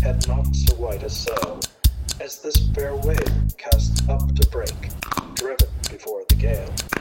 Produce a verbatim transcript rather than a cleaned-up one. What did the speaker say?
had not so white a sail as this fair wave cast up to break, driven before the gale.